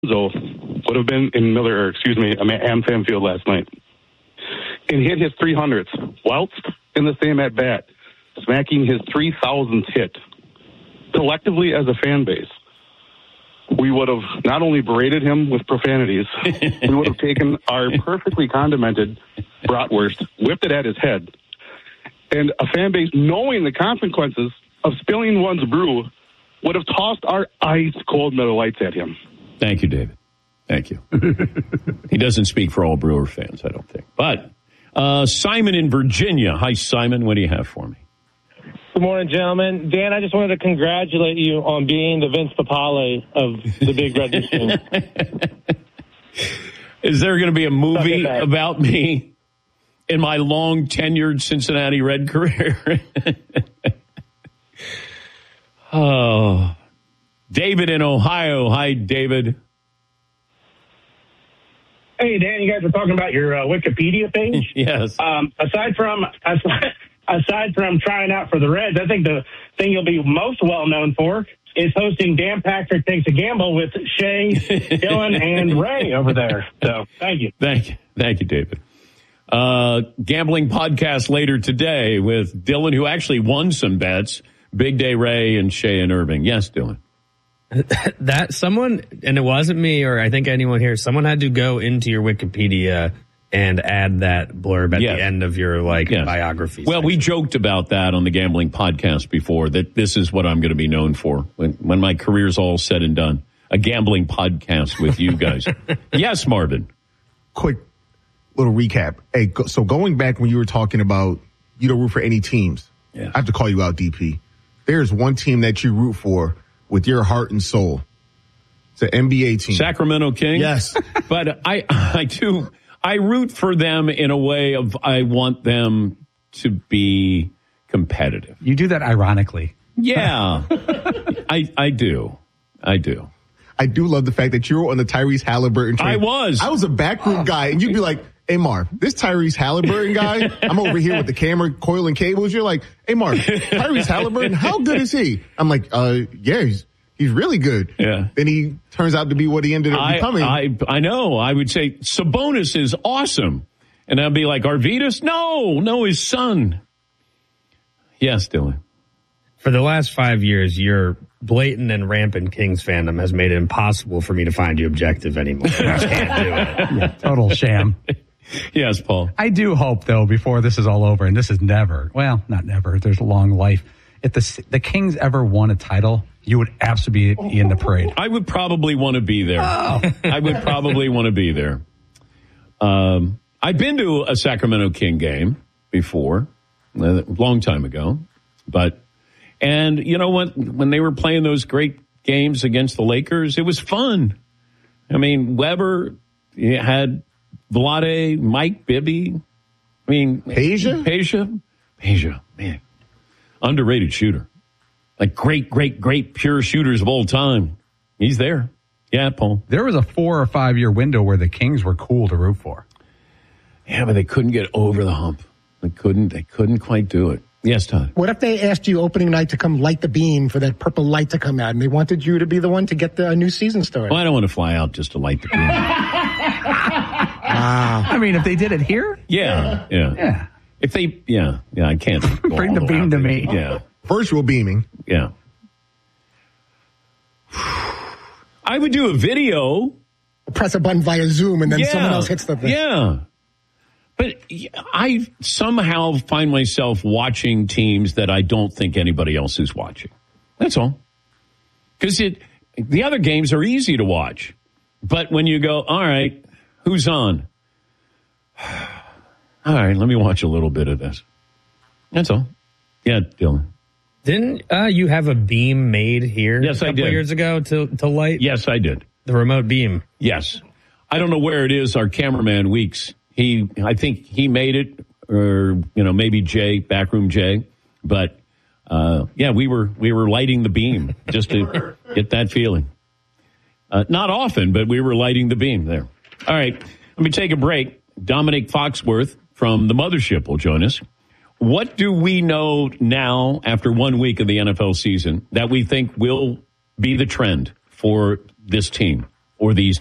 would have been in AmFam Field last night and hit his 300th whilst in the same at bat, smacking his 3,000th hit. Collectively, as a fan base, we would have not only berated him with profanities, we would have taken our perfectly condimented bratwurst, whipped it at his head, and a fan base, knowing the consequences of spilling one's brew, would have tossed our ice-cold Miller Lights at him. Thank you, David. Thank you. He doesn't speak for all Brewer fans, I don't think. But Simon in Virginia. Hi, Simon. What do you have for me? Good morning, gentlemen. Dan, I just wanted to congratulate you on being the Vince Papale of the Big Red Machine. Is there going to be a movie about me in my long tenured Cincinnati Red career? Oh, David in Ohio. Hi, David. Hey, Dan, you guys were talking about your Wikipedia page. Yes. Aside from trying out for the Reds, I think the thing you'll be most well known for is hosting Dan Patrick Takes a Gamble with Shay, Dylan, and Ray over there. So, thank you. Thank you, David. Gambling podcast later today with Dylan, who actually won some bets. Big Day Ray and Shay and Irving. Yes, Dylan. That someone, and it wasn't me or I think anyone here, someone had to go into your Wikipedia and add that blurb at the end of your biography. Well, we joked about that on the Gambling Podcast before, that this is what I'm going to be known for when my career's all said and done. A gambling podcast with you guys. Yes, Marvin. Quick little recap. Hey, so going back when you were talking about you don't root for any teams, I have to call you out, DP. There's one team that you root for with your heart and soul. It's an NBA team. Sacramento Kings? Yes. But I do. I root for them in a way of I want them to be competitive. You do that ironically. Yeah. I do. I do love the fact that you were on the Tyrese Halliburton train. I was a backroom guy, and you'd be like, hey, Marv, this Tyrese Halliburton guy, I'm over here with the camera coiling cables. You're like, hey, Marv, Tyrese Halliburton, how good is he? I'm like, yeah, he's really good. Yeah. Then he turns out to be what he ended up becoming. I know. I would say Sabonis is awesome. And I'd be like, Arvydas? No, his son. Yes, Dylan. For the last 5 years, your blatant and rampant Kings fandom has made it impossible for me to find you objective anymore. I just can't do it. Yeah, total sham. Yes, Paul. I do hope, though, before this is all over, and this is never, well, not never, there's a long life. If the Kings ever won a title, you would absolutely be in the parade. I would probably want to be there. I would probably want to be there. I've been to a Sacramento King game before, a long time ago. And you know what? When they were playing those great games against the Lakers, it was fun. I mean, Weber had Vlade, Mike Bibby. I mean, Peja, man. Underrated shooter. Like great pure shooters of all time. He's there. Yeah, Paul. There was a 4 or 5 year window where the Kings were cool to root for. Yeah, but they couldn't get over the hump. They couldn't quite do it. Yes, Todd. What if they asked you opening night to come light the beam for that purple light to come out, and they wanted you to be the one to get the new season started? Well, I don't want to fly out just to light the beam. Wow. I mean, if they did it here? Yeah. If they, I can't. Bring the beam to me. Yeah. Virtual beaming. Yeah. I would do a video. Press a button via Zoom, and then someone else hits the thing. Yeah. But I somehow find myself watching teams that I don't think anybody else is watching. That's all. Because the other games are easy to watch. But when you go, all right, who's on? All right, let me watch a little bit of this. That's all. Yeah, Dylan. Didn't you have a beam made here a couple years ago to light? Yes, I did. The remote beam. Yes. I don't know where it is. Our cameraman, Weeks, I think he made it, or, maybe Jay, Backroom Jay. But, we were lighting the beam just to get that feeling. Not often, but we were lighting the beam there. All right, let me take a break. Dominic Foxworth from the Mothership will join us. What do we know now after 1 week of the NFL season that we think will be the trend for this team or these